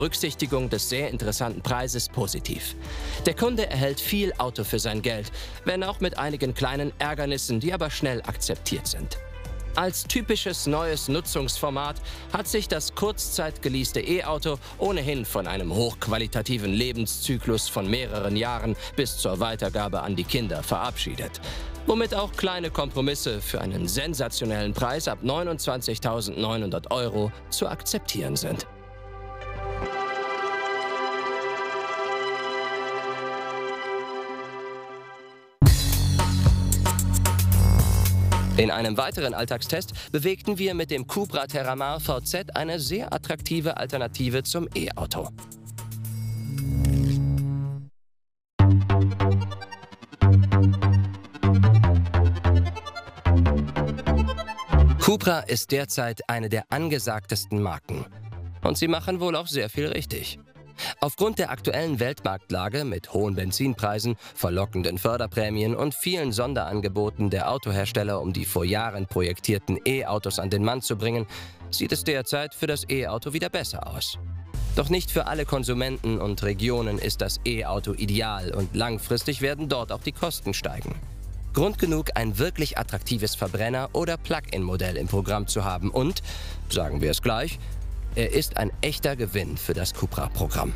Berücksichtigung des sehr interessanten Preises positiv. Der Kunde erhält viel Auto für sein Geld, wenn auch mit einigen kleinen Ärgernissen, die aber schnell akzeptiert sind. Als typisches neues Nutzungsformat hat sich das kurzzeit geleaste E-Auto ohnehin von einem hochqualitativen Lebenszyklus von mehreren Jahren bis zur Weitergabe an die Kinder verabschiedet, womit auch kleine Kompromisse für einen sensationellen Preis ab 29.900 € zu akzeptieren sind. In einem weiteren Alltagstest bewegten wir mit dem Cupra Terramar VZ eine sehr attraktive Alternative zum E-Auto. Cupra ist derzeit eine der angesagtesten Marken. Und sie machen wohl auch sehr viel richtig. Aufgrund der aktuellen Weltmarktlage mit hohen Benzinpreisen, verlockenden Förderprämien und vielen Sonderangeboten der Autohersteller, um die vor Jahren projektierten E-Autos an den Mann zu bringen, sieht es derzeit für das E-Auto wieder besser aus. Doch nicht für alle Konsumenten und Regionen ist das E-Auto ideal und langfristig werden dort auch die Kosten steigen. Grund genug, ein wirklich attraktives Verbrenner- oder Plug-in-Modell im Programm zu haben und, sagen wir es gleich, er ist ein echter Gewinn für das Cupra-Programm.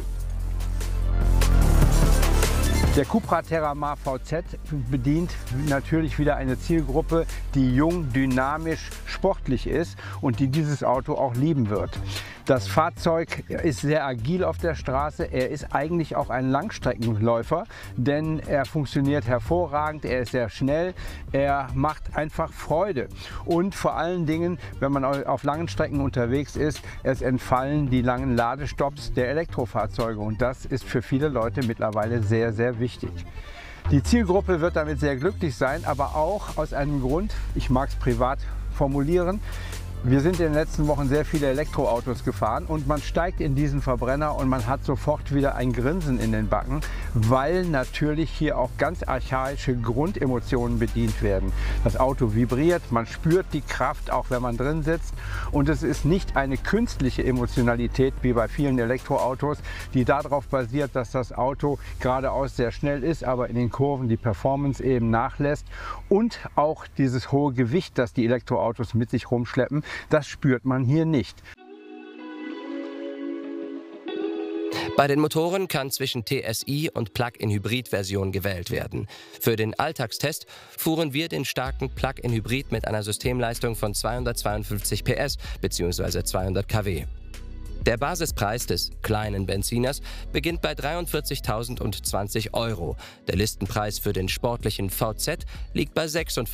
Der Cupra Terramar VZ bedient natürlich wieder eine Zielgruppe, die jung, dynamisch, sportlich ist und die dieses Auto auch lieben wird. Das Fahrzeug ist sehr agil auf der Straße. Er ist eigentlich auch ein Langstreckenläufer, denn er funktioniert hervorragend, er ist sehr schnell, er macht einfach Freude. Und vor allen Dingen, wenn man auf langen Strecken unterwegs ist, es entfallen die langen Ladestops der Elektrofahrzeuge und das ist für viele Leute mittlerweile sehr, sehr wichtig. Die Zielgruppe wird damit sehr glücklich sein, aber auch aus einem Grund, ich mag es privat formulieren. Wir sind in den letzten Wochen sehr viele Elektroautos gefahren und man steigt in diesen Verbrenner und man hat sofort wieder ein Grinsen in den Backen, weil natürlich hier auch ganz archaische Grundemotionen bedient werden. Das Auto vibriert, man spürt die Kraft, auch wenn man drin sitzt, und es ist nicht eine künstliche Emotionalität wie bei vielen Elektroautos, die darauf basiert, dass das Auto geradeaus sehr schnell ist, aber in den Kurven die Performance eben nachlässt, und auch dieses hohe Gewicht, das die Elektroautos mit sich rumschleppen, das spürt man hier nicht. Bei den Motoren kann zwischen TSI und Plug-in-Hybrid-Version gewählt werden. Für den Alltagstest fuhren wir den starken Plug-in-Hybrid mit einer Systemleistung von 252 PS bzw. 200 kW. Der Basispreis des kleinen Benziners beginnt bei 43.020 €. Der Listenpreis für den sportlichen VZ liegt bei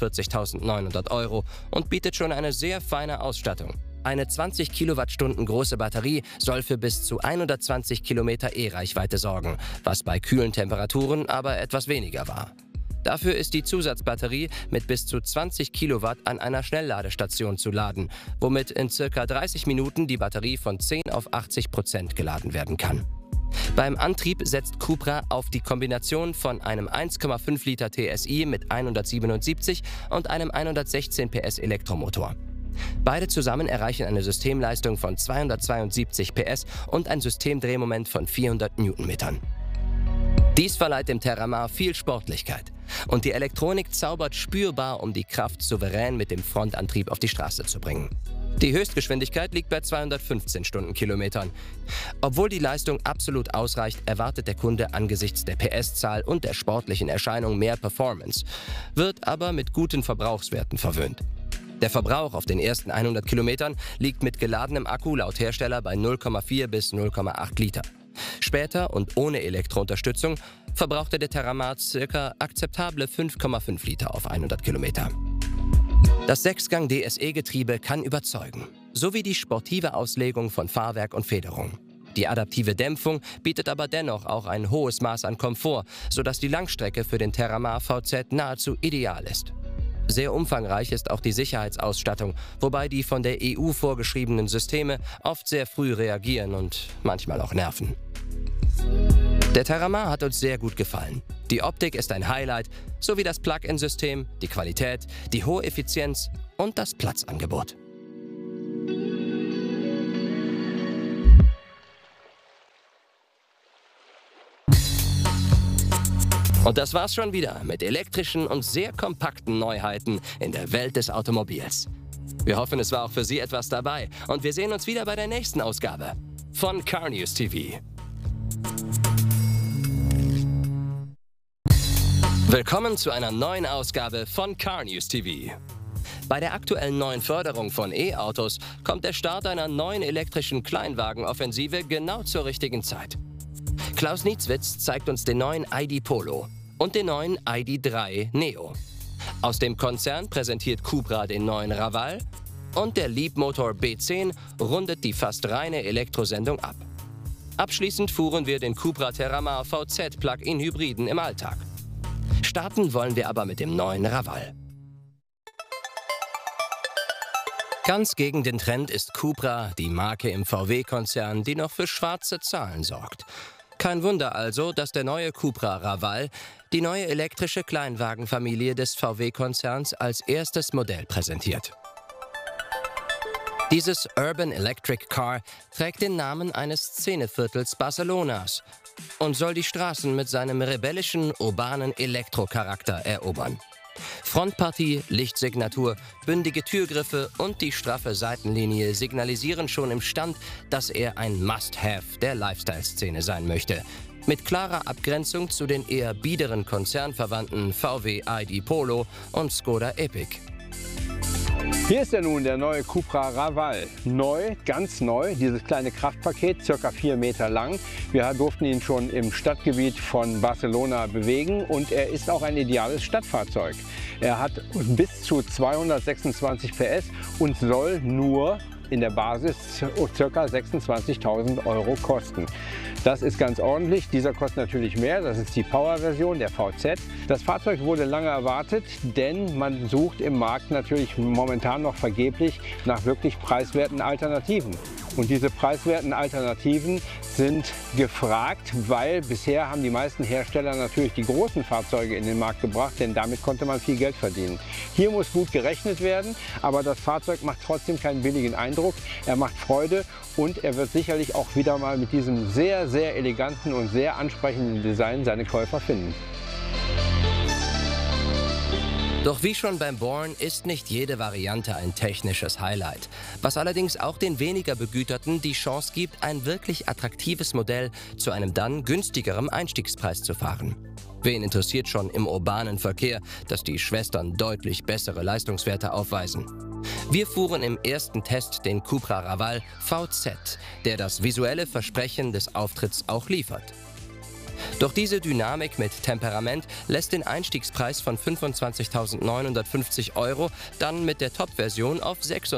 46.900 € und bietet schon eine sehr feine Ausstattung. Eine 20 Kilowattstunden große Batterie soll für bis zu 120 Kilometer E-Reichweite sorgen, was bei kühlen Temperaturen aber etwas weniger war. Dafür ist die Zusatzbatterie mit bis zu 20 Kilowatt an einer Schnellladestation zu laden, womit in ca. 30 Minuten die Batterie von 10 auf 80% geladen werden kann. Beim Antrieb setzt Cupra auf die Kombination von einem 1,5 Liter TSI mit 177 und einem 116 PS Elektromotor. Beide zusammen erreichen eine Systemleistung von 272 PS und ein Systemdrehmoment von 400 Newtonmetern. Dies verleiht dem Terramar viel Sportlichkeit und die Elektronik zaubert spürbar, um die Kraft souverän mit dem Frontantrieb auf die Straße zu bringen. Die Höchstgeschwindigkeit liegt bei 215 Stundenkilometern. Obwohl die Leistung absolut ausreicht, erwartet der Kunde angesichts der PS-Zahl und der sportlichen Erscheinung mehr Performance, wird aber mit guten Verbrauchswerten verwöhnt. Der Verbrauch auf den ersten 100 Kilometern liegt mit geladenem Akku laut Hersteller bei 0,4 bis 0,8 Liter. Später und ohne Elektrounterstützung verbrauchte der Terramar ca. akzeptable 5,5 Liter auf 100 Kilometer. Das 6-Gang DSE-Getriebe kann überzeugen, sowie die sportive Auslegung von Fahrwerk und Federung. Die adaptive Dämpfung bietet aber dennoch auch ein hohes Maß an Komfort, sodass die Langstrecke für den Terramar VZ nahezu ideal ist. Sehr umfangreich ist auch die Sicherheitsausstattung, wobei die von der EU vorgeschriebenen Systeme oft sehr früh reagieren und manchmal auch nerven. Der Terramar hat uns sehr gut gefallen. Die Optik ist ein Highlight, sowie das Plug-in-System, die Qualität, die hohe Effizienz und das Platzangebot. Und das war's schon wieder mit elektrischen und sehr kompakten Neuheiten in der Welt des Automobils. Wir hoffen, es war auch für Sie etwas dabei und wir sehen uns wieder bei der nächsten Ausgabe von Car News TV. Willkommen zu einer neuen Ausgabe von Car News TV. Bei der aktuellen neuen Förderung von E-Autos kommt der Start einer neuen elektrischen Kleinwagenoffensive genau zur richtigen Zeit. Klaus Niedzwitz zeigt uns den neuen ID Polo und den neuen ID.3 Neo. Aus dem Konzern präsentiert Cupra den neuen Raval und der Leapmotor B10 rundet die fast reine Elektrosendung ab. Abschließend fuhren wir den Cupra Terramar VZ Plug-in-Hybriden im Alltag. Starten wollen wir aber mit dem neuen Raval. Ganz gegen den Trend ist Cupra, die Marke im VW-Konzern, die noch für schwarze Zahlen sorgt. Kein Wunder also, dass der neue Cupra Raval die neue elektrische Kleinwagenfamilie des VW-Konzerns als erstes Modell präsentiert. Dieses Urban Electric Car trägt den Namen eines Szeneviertels Barcelonas und soll die Straßen mit seinem rebellischen, urbanen Elektrocharakter erobern. Frontpartie, Lichtsignatur, bündige Türgriffe und die straffe Seitenlinie signalisieren schon im Stand, dass er ein Must-Have der Lifestyle-Szene sein möchte. Mit klarer Abgrenzung zu den eher biederen Konzernverwandten VW ID Polo und Skoda Epic. Hier ist er nun, der neue Cupra Raval. Neu, ganz neu, dieses kleine Kraftpaket, ca. 4 Meter lang. Wir durften ihn schon im Stadtgebiet von Barcelona bewegen und er ist auch ein ideales Stadtfahrzeug. Er hat bis zu 226 PS und soll nur in der Basis ca. 26.000 € kosten. Das ist ganz ordentlich. Dieser kostet natürlich mehr. Das ist die Power-Version, der VZ. Das Fahrzeug wurde lange erwartet, denn man sucht im Markt natürlich momentan noch vergeblich nach wirklich preiswerten Alternativen. Und diese preiswerten Alternativen sind gefragt, weil bisher haben die meisten Hersteller natürlich die großen Fahrzeuge in den Markt gebracht, denn damit konnte man viel Geld verdienen. Hier muss gut gerechnet werden, aber das Fahrzeug macht trotzdem keinen billigen Eindruck. Er macht Freude und er wird sicherlich auch wieder mal mit diesem sehr, sehr eleganten und sehr ansprechenden Design seine Käufer finden. Doch wie schon beim Born ist nicht jede Variante ein technisches Highlight, was allerdings auch den weniger Begüterten die Chance gibt, ein wirklich attraktives Modell zu einem dann günstigeren Einstiegspreis zu fahren. Wen interessiert schon im urbanen Verkehr, dass die Schwestern deutlich bessere Leistungswerte aufweisen? Wir fuhren im ersten Test den Cupra Raval VZ, der das visuelle Versprechen des Auftritts auch liefert. Doch diese Dynamik mit Temperament lässt den Einstiegspreis von 25.950 € dann mit der Top-Version auf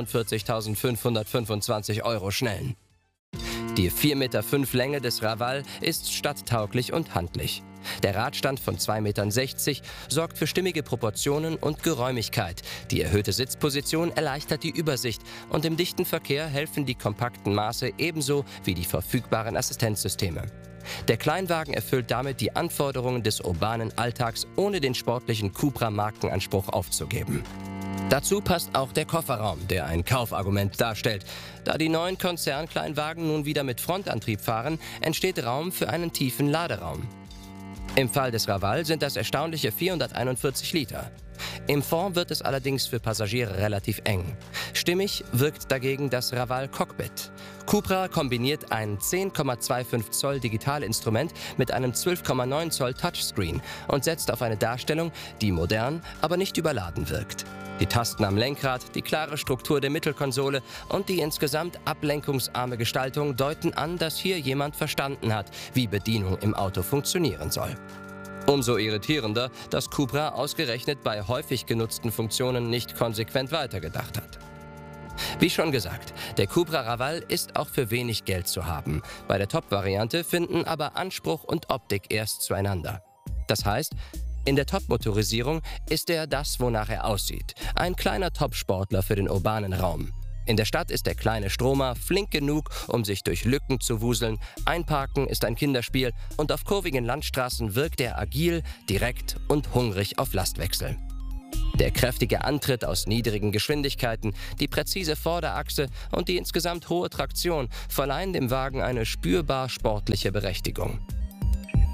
46.525 € schnellen. Die 4,5 Meter Länge des Raval ist stadttauglich und handlich. Der Radstand von 2,60 Metern sorgt für stimmige Proportionen und Geräumigkeit. Die erhöhte Sitzposition erleichtert die Übersicht und im dichten Verkehr helfen die kompakten Maße ebenso wie die verfügbaren Assistenzsysteme. Der Kleinwagen erfüllt damit die Anforderungen des urbanen Alltags, ohne den sportlichen Cupra-Markenanspruch aufzugeben. Dazu passt auch der Kofferraum, der ein Kaufargument darstellt. Da die neuen Konzernkleinwagen nun wieder mit Frontantrieb fahren, entsteht Raum für einen tiefen Laderaum. Im Fall des Raval sind das erstaunliche 441 Liter. Im Fond wird es allerdings für Passagiere relativ eng. Stimmig wirkt dagegen das Raval Cockpit. Cupra kombiniert ein 10,25 Zoll Digitalinstrument mit einem 12,9 Zoll Touchscreen und setzt auf eine Darstellung, die modern, aber nicht überladen wirkt. Die Tasten am Lenkrad, die klare Struktur der Mittelkonsole und die insgesamt ablenkungsarme Gestaltung deuten an, dass hier jemand verstanden hat, wie Bedienung im Auto funktionieren soll. Umso irritierender, dass Cupra ausgerechnet bei häufig genutzten Funktionen nicht konsequent weitergedacht hat. Wie schon gesagt, der Cupra Raval ist auch für wenig Geld zu haben. Bei der Top-Variante finden aber Anspruch und Optik erst zueinander. Das heißt, in der Top-Motorisierung ist er das, wonach er aussieht. Ein kleiner Top-Sportler für den urbanen Raum. In der Stadt ist der kleine Stromer flink genug, um sich durch Lücken zu wuseln. Einparken ist ein Kinderspiel und auf kurvigen Landstraßen wirkt er agil, direkt und hungrig auf Lastwechsel. Der kräftige Antritt aus niedrigen Geschwindigkeiten, die präzise Vorderachse und die insgesamt hohe Traktion verleihen dem Wagen eine spürbar sportliche Berechtigung.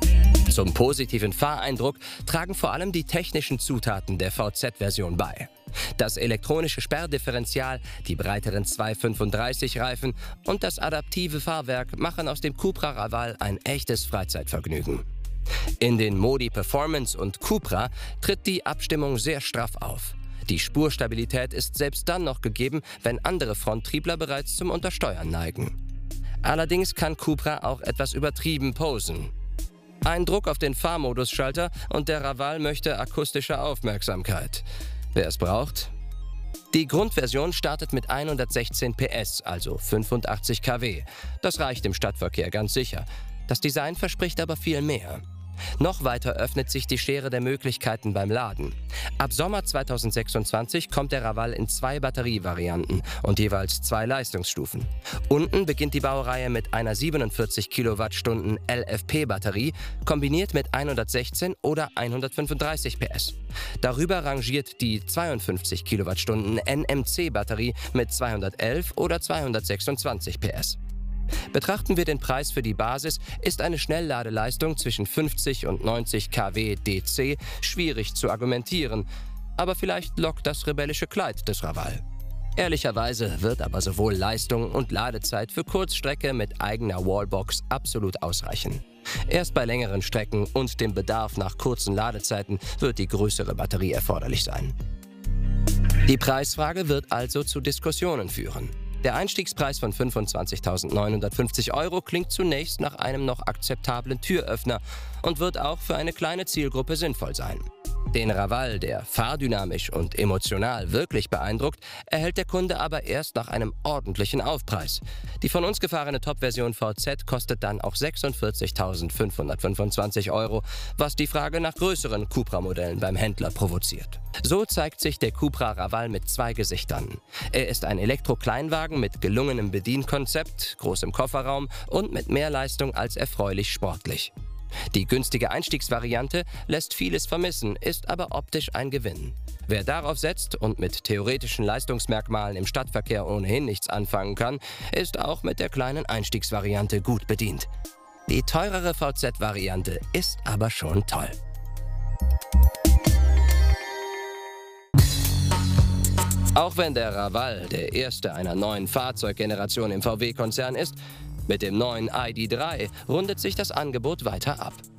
Zum positiven Fahreindruck tragen vor allem die technischen Zutaten der VZ-Version bei. Das elektronische Sperrdifferential, die breiteren 235-Reifen und das adaptive Fahrwerk machen aus dem Cupra Raval ein echtes Freizeitvergnügen. In den Modi Performance und Cupra tritt die Abstimmung sehr straff auf. Die Spurstabilität ist selbst dann noch gegeben, wenn andere Fronttriebler bereits zum Untersteuern neigen. Allerdings kann Cupra auch etwas übertrieben posen. Ein Druck auf den Fahrmodusschalter und der Raval möchte akustische Aufmerksamkeit. Wer es braucht? Die Grundversion startet mit 116 PS, also 85 kW. Das reicht im Stadtverkehr ganz sicher. Das Design verspricht aber viel mehr. Noch weiter öffnet sich die Schere der Möglichkeiten beim Laden. Ab Sommer 2026 kommt der Raval in 2 Batterievarianten und jeweils 2 Leistungsstufen. Unten beginnt die Baureihe mit einer 47 Kilowattstunden LFP-Batterie, kombiniert mit 116 oder 135 PS. Darüber rangiert die 52 Kilowattstunden NMC-Batterie mit 211 oder 226 PS. Betrachten wir den Preis für die Basis, ist eine Schnellladeleistung zwischen 50 und 90 kW DC schwierig zu argumentieren. Aber vielleicht lockt das rebellische Kleid des Raval. Ehrlicherweise wird aber sowohl Leistung und Ladezeit für Kurzstrecke mit eigener Wallbox absolut ausreichen. Erst bei längeren Strecken und dem Bedarf nach kurzen Ladezeiten wird die größere Batterie erforderlich sein. Die Preisfrage wird also zu Diskussionen führen. Der Einstiegspreis von 25.950 € klingt zunächst nach einem noch akzeptablen Türöffner und wird auch für eine kleine Zielgruppe sinnvoll sein. Den Raval, der fahrdynamisch und emotional wirklich beeindruckt, erhält der Kunde aber erst nach einem ordentlichen Aufpreis. Die von uns gefahrene Top-Version VZ kostet dann auch 46.525 €, was die Frage nach größeren Cupra-Modellen beim Händler provoziert. So zeigt sich der Cupra Raval mit 2 Gesichtern. Er ist ein Elektro-Kleinwagen mit gelungenem Bedienkonzept, großem Kofferraum und mit mehr Leistung als erfreulich sportlich. Die günstige Einstiegsvariante lässt vieles vermissen, ist aber optisch ein Gewinn. Wer darauf setzt und mit theoretischen Leistungsmerkmalen im Stadtverkehr ohnehin nichts anfangen kann, ist auch mit der kleinen Einstiegsvariante gut bedient. Die teurere VZ-Variante ist aber schon toll. Auch wenn der Raval der erste einer neuen Fahrzeuggeneration im VW-Konzern ist, mit dem neuen ID.3 rundet sich das Angebot weiter ab.